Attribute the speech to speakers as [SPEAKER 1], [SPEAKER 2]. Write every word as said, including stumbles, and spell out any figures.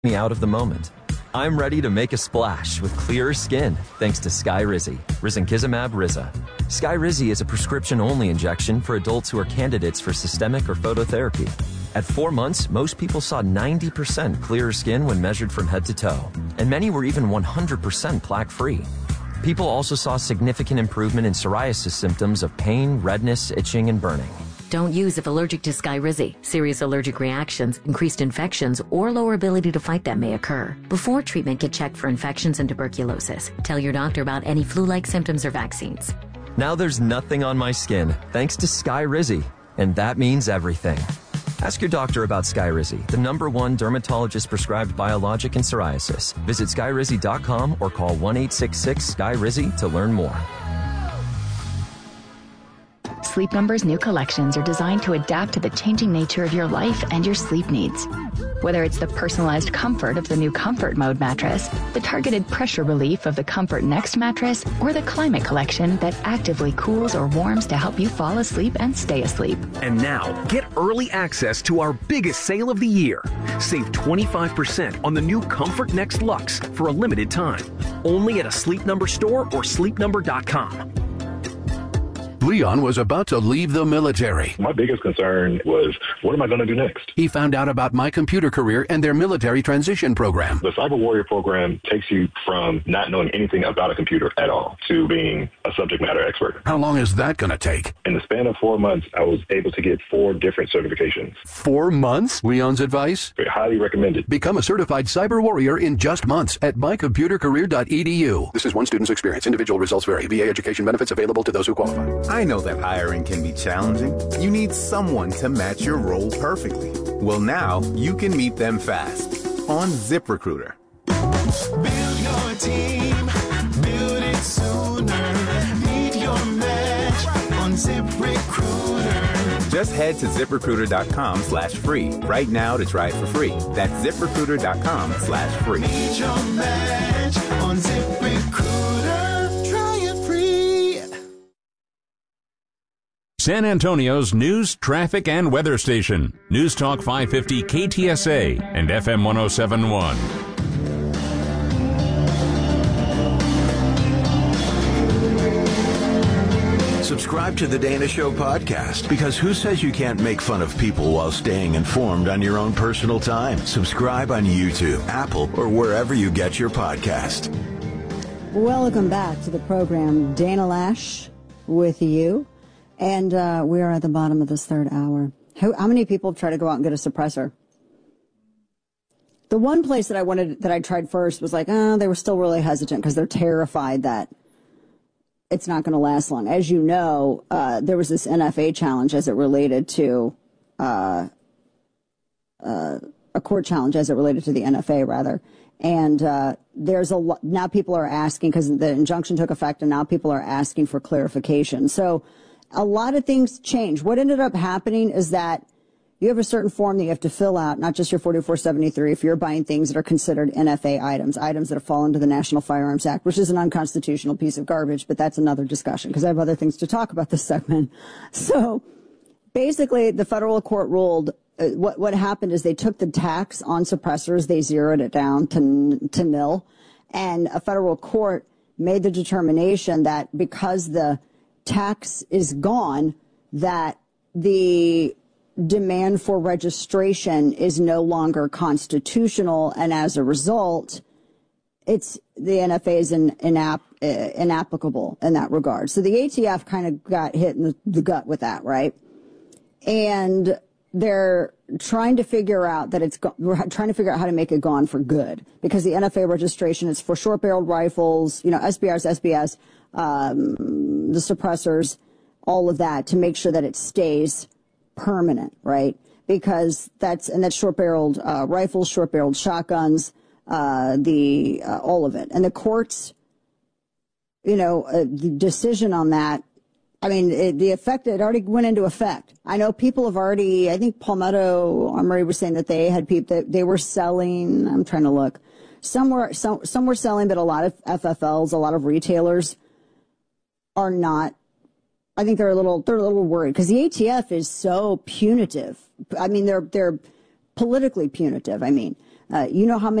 [SPEAKER 1] me out of the moment. I'm ready to make a splash with clearer skin thanks to Skyrizi, risankizumab Riza. Skyrizi is a prescription-only injection for adults who are candidates for systemic or phototherapy. At four months, most people saw ninety percent clearer skin when measured from head to toe, and many were even one hundred percent plaque-free. People also saw significant improvement in psoriasis symptoms of pain, redness, itching, and burning.
[SPEAKER 2] Don't use if allergic to Skyrizi. Serious allergic reactions, increased infections, or lower ability to fight them may occur. Before treatment, get checked for infections and tuberculosis. Tell your doctor about any flu-like symptoms or vaccines.
[SPEAKER 1] Now there's nothing on my skin thanks to Skyrizi, and that means everything. Ask your doctor about Skyrizi, the number one dermatologist-prescribed biologic in psoriasis. Visit skyrizi dot com or call one eight six six S K Y R I Z I to learn more.
[SPEAKER 3] Sleep Number's new collections are designed to adapt to the changing nature of your life and your sleep needs. Whether it's the personalized comfort of the new Comfort Mode mattress, the targeted pressure relief of the Comfort Next mattress, or the Climate Collection that actively cools or warms to help you fall asleep and stay asleep.
[SPEAKER 4] And now, get early access to our biggest sale of the year. Save twenty-five percent on the new Comfort Next Luxe for a limited time. Only at a Sleep Number store or sleep number dot com.
[SPEAKER 5] Leon was about to leave the military.
[SPEAKER 6] My biggest concern was, what am I going to do next?
[SPEAKER 5] He found out about My Computer Career and their military transition program.
[SPEAKER 6] The Cyber Warrior program takes you from not knowing anything about a computer at all to being a subject matter expert.
[SPEAKER 5] How long is that going to take?
[SPEAKER 6] In the span of four months, I was able to get four different certifications.
[SPEAKER 5] Four months? Leon's advice?
[SPEAKER 6] Very highly recommended.
[SPEAKER 5] Become a certified cyber warrior in just months at my computer career dot e d u. This is one student's experience. Individual results vary. V A education benefits available to those who qualify.
[SPEAKER 7] I know that hiring can be challenging. You need someone to match your role perfectly. Well, now you can meet them fast on ZipRecruiter.
[SPEAKER 8] Build your team, build it sooner. Meet your match on ZipRecruiter.
[SPEAKER 7] Just head to ZipRecruiter dot com slash free right now to try it for free. That's ZipRecruiter dot com slash free.
[SPEAKER 8] Meet your match on ZipRecruiter. Try it free.
[SPEAKER 9] San Antonio's news, traffic, and weather station. News Talk five fifty K T S A and F M one oh seven point one.
[SPEAKER 10] Subscribe to the Dana Show podcast, because who says you can't make fun of people while staying informed on your own personal time? Subscribe on YouTube, Apple, or wherever you get your podcast.
[SPEAKER 11] Welcome back to the program. Dana Lash with you. And uh, we are at the bottom of this third hour. How, how many people try to go out and get a suppressor? The one place that I wanted, that I tried first was like, oh, they were still really hesitant because they're terrified that it's not going to last long. As you know, uh, there was this N F A challenge as it related to, uh, uh, a court challenge as it related to the N F A, rather. And uh, there's a lot, now people are asking, because the injunction took effect, and now people are asking for clarification. So a lot of things change. What ended up happening is that you have a certain form that you have to fill out, not just your forty-four seventy-three, if you're buying things that are considered N F A items, items that fall under the National Firearms Act, which is an unconstitutional piece of garbage, but that's another discussion, because I have other things to talk about this segment. So basically, the federal court ruled, uh, what, what happened is they took the tax on suppressors, they zeroed it down to, to nil, and a federal court made the determination that because the tax is gone, that the demand for registration is no longer constitutional, and as a result, it's the N F A is in, inap, uh, inapplicable in that regard. So the A T F kind of got hit in the, the gut with that, right? And they're trying to figure out that it's go- we're trying to figure out how to make it gone for good, because the N F A registration is for short-barreled rifles, you know, S B Rs, S B S, um, the suppressors, all of that, to make sure that it stays permanent, right? Because that's, and that's short-barreled uh, rifles, short-barreled shotguns, uh, the, uh, all of it. And the courts, you know, uh, the decision on that, I mean, it, the effect, it already went into effect. I know people have already, I think Palmetto Armory was saying that they had people, that they were selling, I'm trying to look, some were, some, some were selling, but a lot of F F Ls, a lot of retailers are not. I think they're a little, they're a little worried, because the A T F is so punitive. I mean, they're, they're politically punitive. I mean, Uh, you know how many